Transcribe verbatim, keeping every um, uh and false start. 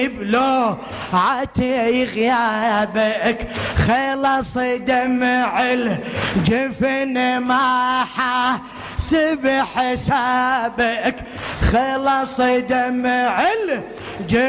لو عاتي غيابك خلص دمع الجفن ما حاسب حسابك خلص دمع الجفن